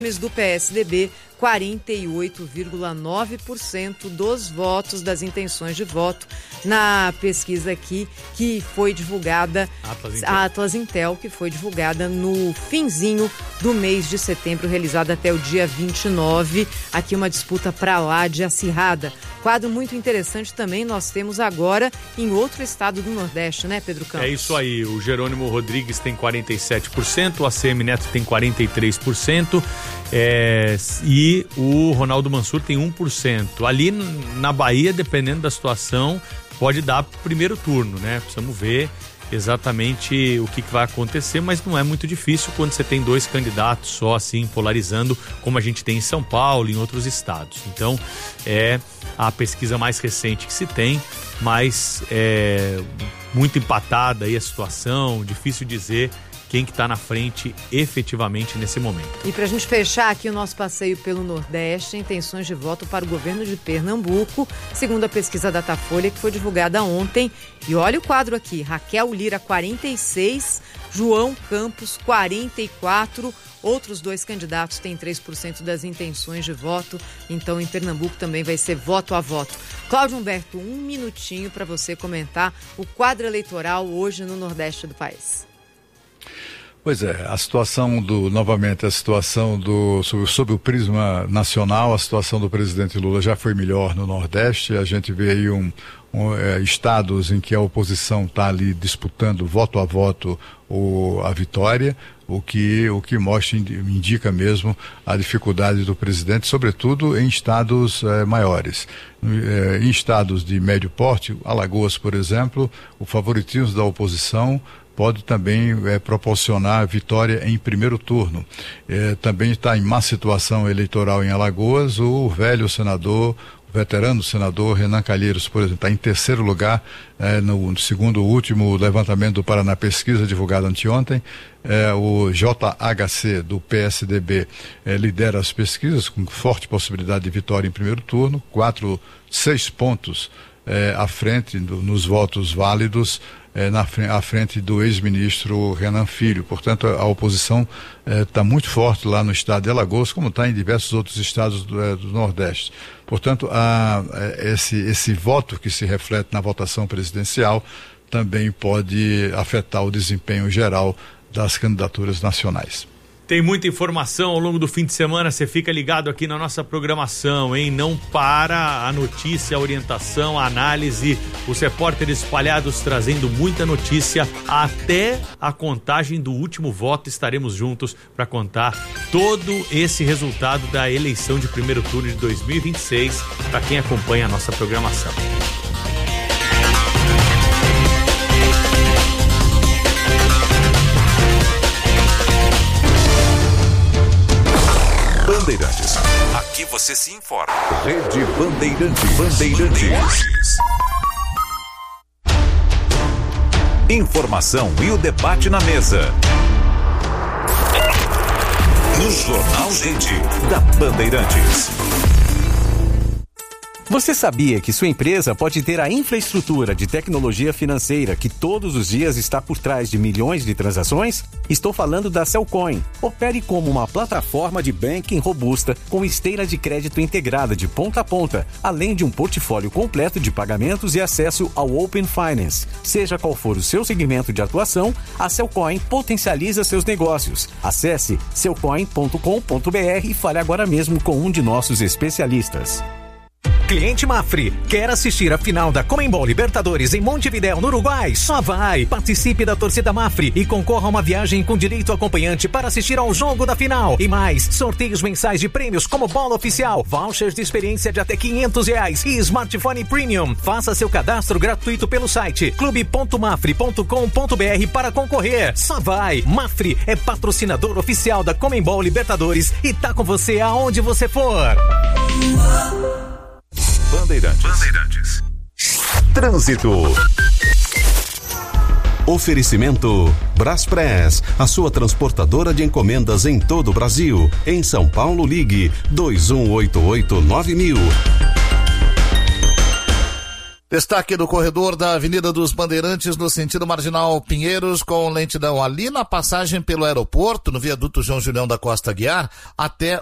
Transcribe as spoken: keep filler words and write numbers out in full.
do P S D B, quarenta e oito vírgula nove por cento dos votos, das intenções de voto, na pesquisa aqui que foi divulgada, Atlas Intel. a Atlas Intel, que foi divulgada no finzinho do mês de setembro, realizada até o dia vinte e nove. Aqui uma disputa pra lá de acirrada. Quadro muito interessante também nós temos agora em outro estado do Nordeste, né, Pedro Campos? É isso aí, o Jerônimo Rodrigues tem quarenta e sete por cento, o A C M Neto tem quarenta e três por cento, é, e o Ronaldo Mansur tem um por cento. Ali na Bahia, dependendo da situação, pode dar primeiro turno, né? Precisamos ver exatamente o que, que vai acontecer, mas não é muito difícil quando você tem dois candidatos só assim polarizando, como a gente tem em São Paulo e em outros estados. Então é a pesquisa mais recente que se tem, mas é muito empatada aí a situação, difícil dizer quem que está na frente efetivamente nesse momento. E para a gente fechar aqui o nosso passeio pelo Nordeste, intenções de voto para o governo de Pernambuco, segundo a pesquisa Datafolha, que foi divulgada ontem. E olha o quadro aqui, Raquel Lira, quarenta e seis, João Campos, quarenta e quatro, outros dois candidatos têm três por cento das intenções de voto, então em Pernambuco também vai ser voto a voto. Cláudio Humberto, um minutinho para você comentar o quadro eleitoral hoje no Nordeste do país. Pois é, a situação do, novamente, a situação do, sob, sob o prisma nacional, a situação do presidente Lula já foi melhor no Nordeste. A gente vê aí um, um, é, estados em que a oposição está ali disputando voto a voto o, a vitória, o que, o que mostra, indica mesmo a dificuldade do presidente, sobretudo em estados é, maiores. É, em estados de médio porte, Alagoas, por exemplo, o favoritismo da oposição pode também é, proporcionar vitória em primeiro turno. É, também está em má situação eleitoral em Alagoas o velho senador, o veterano senador Renan Calheiros, por exemplo, está em terceiro lugar é, no, no segundo último levantamento do Paraná Pesquisa, divulgado anteontem. É, o J H C do P S D B é, lidera as pesquisas com forte possibilidade de vitória em primeiro turno, quatro, seis pontos é, à frente do, nos votos válidos, É, na, à frente do ex-ministro Renan Filho. Portanto, a, a oposição está é, muito forte lá no estado de Alagoas, como está em diversos outros estados do, é, do Nordeste. Portanto, a, é, esse, esse voto que se reflete na votação presidencial também pode afetar o desempenho geral das candidaturas nacionais. Tem muita informação ao longo do fim de semana, você fica ligado aqui na nossa programação, hein? Não para a notícia, a orientação, a análise, os repórteres espalhados trazendo muita notícia até a contagem do último voto. Estaremos juntos para contar todo esse resultado da eleição de primeiro turno de dois mil e vinte e seis para quem acompanha a nossa programação. Bandeirantes. Aqui você se informa. Rede Bandeirantes. Bandeirantes. Informação e o debate na mesa. No Jornal Gente, da Bandeirantes. Você sabia que sua empresa pode ter a infraestrutura de tecnologia financeira que todos os dias está por trás de milhões de transações? Estou falando da Cellcoin. Opere como uma plataforma de banking robusta com esteira de crédito integrada de ponta a ponta, além de um portfólio completo de pagamentos e acesso ao Open Finance. Seja qual for o seu segmento de atuação, a Cellcoin potencializa seus negócios. Acesse cellcoin ponto com ponto b r e fale agora mesmo com um de nossos especialistas. Cliente Mafre, quer assistir a final da Conmebol Libertadores em Montevidéu, no Uruguai? Só vai! Participe da torcida Mafre e concorra a uma viagem com direito acompanhante para assistir ao jogo da final. E mais, sorteios mensais de prêmios como bola oficial, vouchers de experiência de até quinhentos reais e smartphone premium. Faça seu cadastro gratuito pelo site clube ponto mafre ponto com ponto b r para concorrer. Só vai! Mafre é patrocinador oficial da Conmebol Libertadores e tá com você aonde você for. Bandeirantes. Bandeirantes. Trânsito. Oferecimento Braspress, a sua transportadora de encomendas em todo o Brasil. Em São Paulo, ligue dois um oito oito nove mil. Destaque do corredor da Avenida dos Bandeirantes no sentido Marginal Pinheiros, com lentidão ali na passagem pelo aeroporto, no viaduto João Julião da Costa Aguiar, até